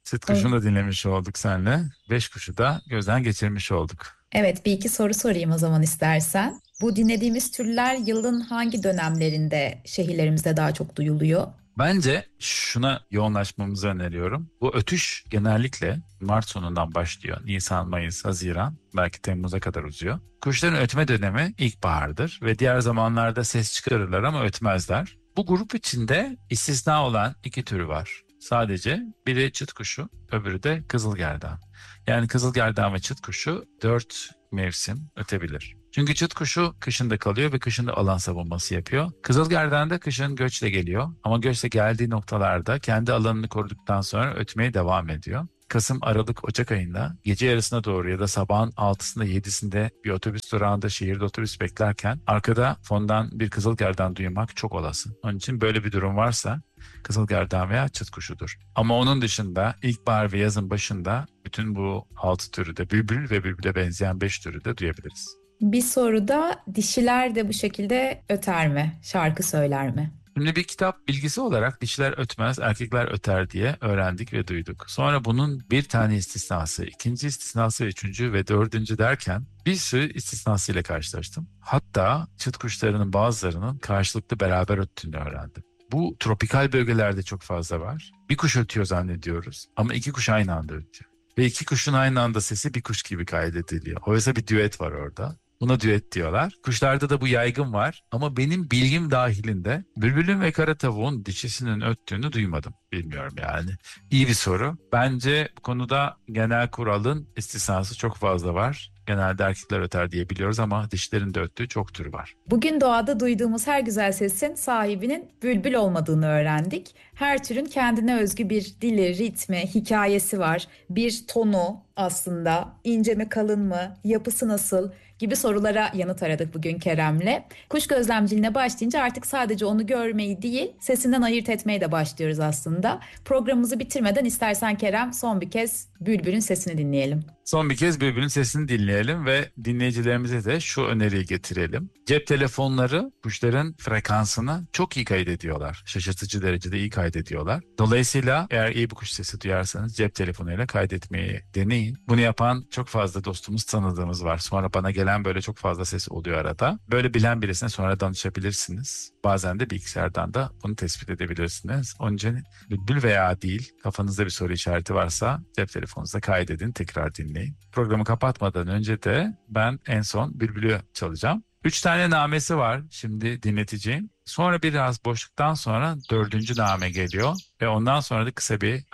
Çıt O- kuşunu da dinlemiş olduk seninle. Beş kuşu da gözden geçirmiş olduk. Evet, bir iki soru sorayım o zaman istersen. Bu dinlediğimiz türler yılın hangi dönemlerinde şehirlerimizde daha çok duyuluyor? Bence şuna yoğunlaşmamızı öneriyorum. Bu ötüş genellikle Mart sonundan başlıyor. Nisan, Mayıs, Haziran, belki Temmuz'a kadar uzuyor. Kuşların ötme dönemi ilkbahardır ve diğer zamanlarda ses çıkarırlar ama ötmezler. Bu grup içinde istisna olan iki türü var. Sadece biri çıt kuşu, öbürü de kızılgerdan. Yani kızılgerdan ve çıt kuşu 4 mevsim ötebilir. Çünkü çıt kuşu kışında kalıyor ve kışında alan savunması yapıyor. Kızılgerdan da kışın göçle geliyor ama göçle geldiği noktalarda kendi alanını koruduktan sonra ötmeye devam ediyor. Kasım, Aralık, Ocak ayında gece yarısına doğru ya da sabahın 6'sında 7'sinde bir otobüs durağında şehirde otobüs beklerken arkada fondan bir kızılgerdan duymak çok olası. Onun için böyle bir durum varsa kızılgerdan veya çıt kuşudur. Ama onun dışında ilkbahar ve yazın başında bütün bu 6 türü de bülbül ve bülbüle benzeyen 5 türü de duyabiliriz. Bir soruda dişiler de bu şekilde öter mi? Şarkı söyler mi? Şimdi bir kitap bilgisi olarak dişiler ötmez, erkekler öter diye öğrendik ve duyduk. Sonra bunun bir tane istisnası, ikinci istisnası, üçüncü ve dördüncü derken bir sürü istisnasıyla karşılaştım. Hatta çıt kuşlarının bazılarının karşılıklı beraber öttüğünü öğrendim. Bu tropikal bölgelerde çok fazla var. Bir kuş ötüyor zannediyoruz ama iki kuş aynı anda ötüyor. Ve iki kuşun aynı anda sesi bir kuş gibi kaydediliyor. Oysa bir düet var orada. Buna düet diyorlar. Kuşlarda da bu yaygın var ama benim bilgim dahilinde bülbülün ve kara tavuğun dişisinin öttüğünü duymadım. Bilmiyorum yani. İyi bir soru. Bence bu konuda genel kuralın istisnası çok fazla var. Genelde erkekler öter diye biliyoruz ama dişlerin de öttüğü çok tür var. Bugün doğada duyduğumuz her güzel sesin sahibinin bülbül olmadığını öğrendik. Her türün kendine özgü bir dili, ritmi, hikayesi var. Bir tonu aslında, ince mi kalın mı, yapısı nasıl gibi sorulara yanıt aradık bugün Kerem'le. Kuş gözlemciliğine başlayınca artık sadece onu görmeyi değil, sesinden ayırt etmeye de başlıyoruz aslında. Programımızı bitirmeden istersen Kerem son bir kez bülbülün sesini dinleyelim. Son bir kez birbirinin sesini dinleyelim ve dinleyicilerimize de şu öneriyi getirelim. Cep telefonları kuşların frekansını çok iyi kaydediyorlar. Şaşırtıcı derecede iyi kaydediyorlar. Dolayısıyla eğer iyi bir kuş sesi duyarsanız cep telefonuyla kaydetmeyi deneyin. Bunu yapan çok fazla dostumuz, tanıdığımız var. Sonra bana gelen böyle çok fazla ses oluyor arada. Böyle bilen birisine sonra danışabilirsiniz. Bazen de bilgisayardan da bunu tespit edebilirsiniz. Onun için bülbül veya değil, kafanızda bir soru işareti varsa cep telefonunuza kaydedin, tekrar dinleyin. Programı kapatmadan önce de ben en son bülbülü çalacağım. 3 tane namesi var şimdi dinleteceğim. Sonra biraz boşluktan sonra dördüncü name geliyor ve ondan sonra da kısa bir